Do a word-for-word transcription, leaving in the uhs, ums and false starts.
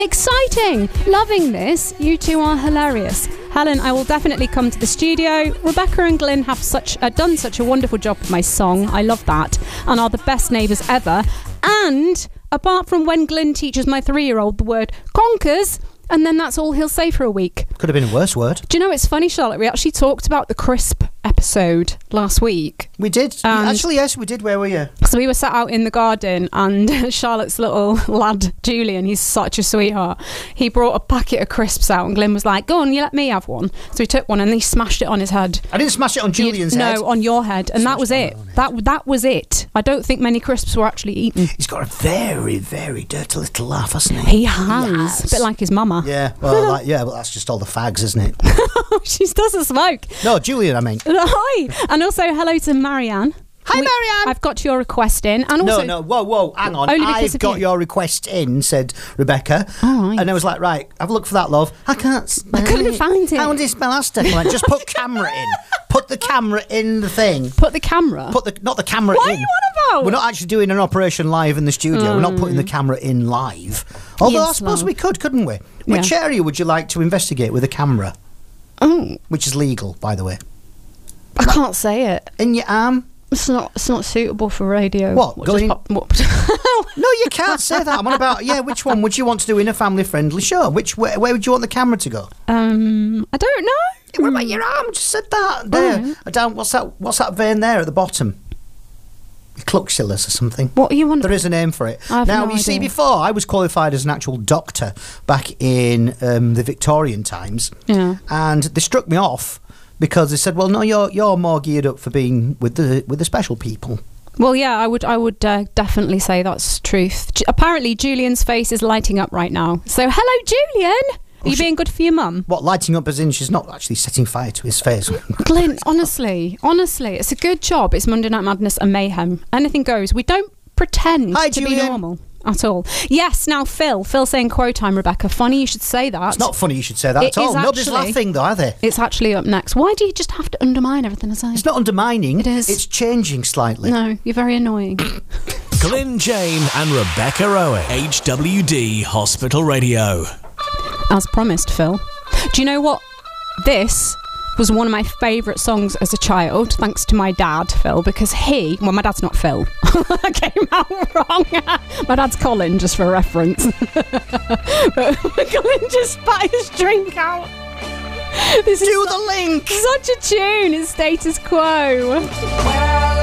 Exciting! Loving this. You two are hilarious. Helen, I will definitely come to the studio. Rebecca and Glyn have such uh, done such a wonderful job with my song. I love that. And are the best neighbours ever. And apart from when Glyn teaches my three-year-old the word conkers, and then that's all he'll say for a week. Could have been a worse word. Do you know, it's funny, Charlotte, we actually talked about the crisp episode last week. We did. And Actually, yes, we did. Where were you? So we were sat out in the garden, and Charlotte's little lad, Julian, he's such a sweetheart. He brought a packet of crisps out, and Glyn was like, go on, you let me have one. So he took one, and he smashed it on his head. I didn't smash it on Julian's you, head. No, on your head. And that was it. That that was it. I don't think many crisps were actually eaten. He's got a very, very dirty little laugh, hasn't he? He has. He has. A bit like his mama. Yeah, well, like, yeah, but that's just all the fags, isn't it? She doesn't smoke. No, Julian, I mean. Hi. And also, hello to Marianne. Hi, we, Marianne. I've got your request in. And also, no, no, whoa, whoa, hang on. Only because I've of got you. your request in, said Rebecca. All right. And I was like, right, have a look for that, love. I can't spell I couldn't find it. How do you spell Aztec? I'm like, just put camera in. Put the camera in the thing. Put the camera? Put the Not the camera What in. are you on about? We're not actually doing an operation live in the studio. Mm. We're not putting the camera in live. Although Yes, I suppose love. we could, couldn't we? Which Yeah. area would you like to investigate with a camera? Oh, Which is legal, by the way. I can't say it. In your arm? It's not. It's not suitable for radio. What, Just going- pop- what? No, you can't say that. I'm on about, yeah, which one would you want to do in a family-friendly show? Which where, where would you want the camera to go? um, I don't know. What about your arm? Just said that. There. Alright. Down, what's that What's that vein there at the bottom? Cluxillus or something. What are you on? There is a name for it. I have Now, no you see, idea. before, I was qualified as an actual doctor back in um, the Victorian times. Yeah. And they struck me off because they said, well, no, you're you're more geared up for being with the with the special people. Well, yeah, I would. I would uh, definitely say that's truth. J- apparently, Julian's face is lighting up right now. So, hello, Julian. Are you she- being good for your mum? What, lighting up as in she's not actually setting fire to his face? Glyn, honestly, honestly, it's a good job. It's Monday Night Madness and mayhem. Anything goes. We don't pretend Hi, to Julian. be normal at all. Yes, now Phil. Phil saying quote time, Rebecca. Funny you should say that. It's not funny you should say that It at all. is Nobody's actually. laughing, though, are they? It's actually up next. Why do you just have to undermine everything I say? It's not undermining. It is. It's changing slightly. No, you're very annoying. Glyn Jane and Rebecca Owen. H W D Hospital Radio. As promised, Phil. Do you know what? This was one of my favourite songs as a child, thanks to my dad, Phil, because he... Well, my dad's not Phil. I came out wrong. My dad's Colin, just for reference. But Colin just spat his drink out. This Do is the link! such a tune. It's status quo.